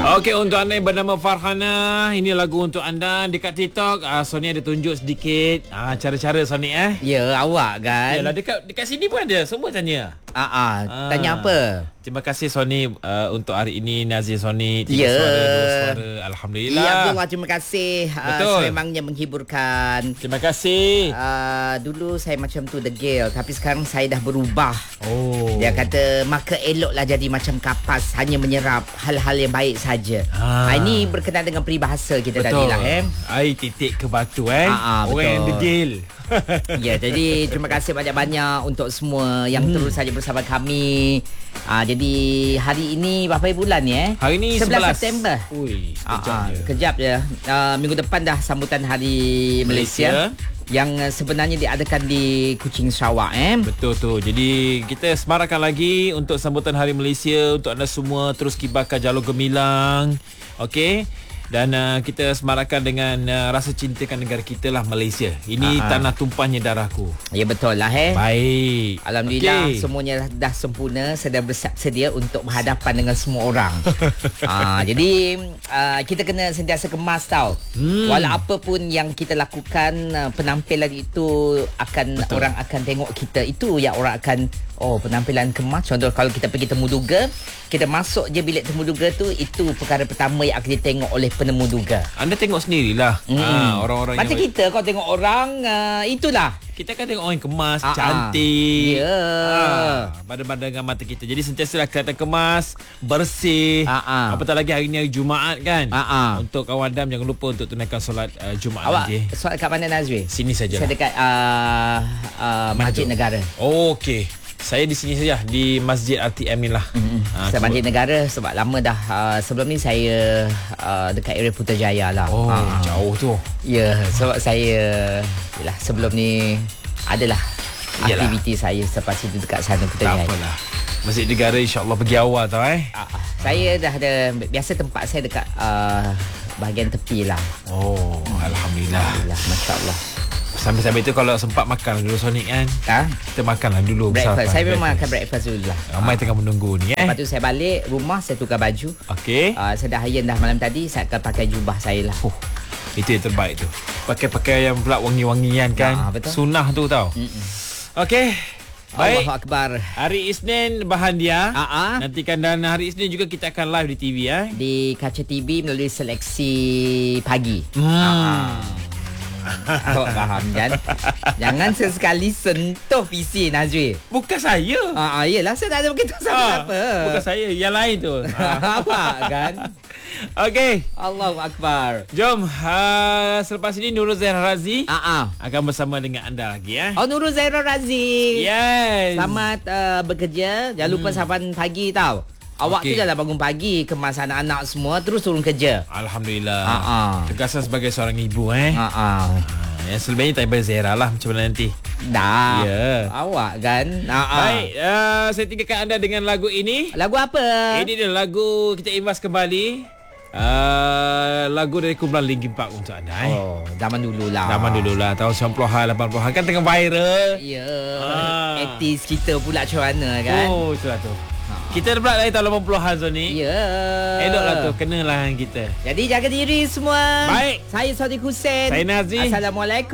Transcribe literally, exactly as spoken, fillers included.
Okey, untuk anda yang bernama Farhana, ini lagu untuk anda dekat TikTok. Uh, Sony ada tunjuk sedikit uh, cara-cara Sony eh. Ya, awak kan. Yalah, dekat dekat sini pun ada. Semua tanya. Ah, ah, tanya apa? Terima kasih Sony uh, untuk hari ini. Nazir Sony tiga Ya. suara, dua suara. Alhamdulillah. Ya, Abdullah, terima kasih. Betul. Uh, memangnya menghiburkan. Terima kasih. Uh, dulu saya macam tu degil, tapi sekarang saya dah berubah. Oh. Dia kata maka eloklah jadi macam kapas, hanya menyerap hal-hal yang baik saja. Ha. Ha. Ini berkenaan dengan peribahasa kita Betul. tadi lah eh. Air titik ke batu eh. Ha, ha, Orang yang betul. degil. Ya, jadi terima kasih banyak-banyak untuk semua yang hmm. terus saja bersama kami. Ah, jadi hari ini berapa bulan ni eh? Hari ni sebelas sebelas September. Ui, Ah, sekejap ah, je. kejap je. Ah, minggu depan dah sambutan Hari Malaysia, Malaysia. yang uh, sebenarnya diadakan di Kuching, Sarawak eh. Betul tu. Jadi kita semarakkan lagi untuk sambutan Hari Malaysia untuk anda semua, terus kibarkan jalur gemilang. Okey. Dan uh, kita semarakkan dengan uh, rasa cintakan negara kita lah, Malaysia. Ini Ha-ha. tanah tumpahnya darahku. Ya, betul lah eh. Baik. Alhamdulillah, Okey. semuanya dah sempurna, sedang bersiap sedia untuk berhadapan dengan semua orang. ah, jadi uh, kita kena sentiasa kemas tau. Hmm. Walau apa pun yang kita lakukan, uh, penampilan itu akan Betul. orang akan tengok kita. Itu yang orang akan, oh, penampilan kemas. Contoh kalau kita pergi temuduga, kita masuk je bilik temuduga tu, itu perkara pertama yang akan ditengok oleh penemuduga. Anda tengok sendirilah. Hmm. Ha, orang-orang Macam yang kita, kau tengok orang, uh, itulah. kita kan tengok orang yang kemas, Ah, ah. cantik. Ya. Ah, pada-pada dengan mata kita. Jadi sentiasalah kelihatan kemas, bersih. Ah, ah. Apatah lagi hari ni hari Jumaat kan. Ah, ah. Untuk kawan Dam, jangan lupa untuk tunaikan solat uh, Jumaat Awak nanti. soal kat mana, Nazri? Sini saja. Saya dekat uh, uh, Masjid tu? Negara. Oh, okey. Saya di sini saja, di Masjid R T M ni lah. Mm-hmm. Ah, Saya cuba- Masjid Negara sebab lama dah. Uh, sebelum ni saya uh, dekat area Putrajaya lah. Oh, Ah. jauh tu. Ya, sebab saya yalah, sebelum ni adalah Yalah. aktiviti saya selepas itu dekat sana Tak Putrajaya. apalah. Masjid Negara insya-Allah pergi awal tau eh. Uh, uh, saya dah ada, biasa tempat saya dekat uh, bahagian tepi lah. Oh, alhamdulillah. Alhamdulillah, masya-Allah. Sampai-sampai itu kalau sempat makan dulu Sonic kan. Ha? Kita makanlah dulu Breakfast. bersama. Saya memang makan breakfast dulu lah. Ramai tengah menunggu ni eh. Lepas tu saya balik rumah, saya tukar baju. Okey. Uh, saya dah iron dah malam tadi. Saya akan pakai jubah saya lah. Oh, itu yang terbaik tu. Pakai pakaian pula wangi-wangian kan. Ah, betul. Sunnah tu tau. Mm-mm. Okey. Baik. Allahu Akbar. Hari Isnin bahan dia. Ah, ah. Nantikan, dan hari Isnin juga kita akan live di T V eh. Di Kaca T V melalui seleksi pagi. Hmm. Awak faham kan? Jangan sesekali sentuh P C, Nazri. Bukan saya. Ah, ah, yelah, saya tak ada beritahu siapa-siapa. Ah, bukan saya, yang lain tu. Ah. Awak kan? Okey. Allahu Akbar. Jom, uh, selepas ini Nurul Zaira Razi Ah, ah. akan bersama dengan anda lagi eh. Oh, Nurul Zaira Razi. Yes. Selamat uh, bekerja. Jangan lupa sarapan pagi tau. Awak Okey. tu jangan bangun pagi, kemas anak-anak semua, terus turun kerja. Alhamdulillah. Ah, ah. Tegasan sebagai seorang ibu eh. Ah, ah. Ah, yang selebihnya Taiba Zaira lah, macam mana nanti. Dah. Ya. Awak kan? Ah, ah. Baik, uh, saya tinggalkan anda dengan lagu ini. Lagu apa? Ini dia lagu kita imbas kembali. Uh, lagu dari kumpulan Linkin Park untuk anda eh. Oh, zaman dulu lah. Zaman dulu lah, tahun sembilan puluhan, lapan puluhan kan tengah viral. Ya. Ah. eighties kita pula macam mana kan? Oh, itulah tu. Kita dah pula dari tahun lapan puluhan Sony. Ya. Eloklah tu, kenalah dengan kita. Jadi jaga diri semua. Baik. Saya Sadiq Hussein. Saya Nazri. Assalamualaikum.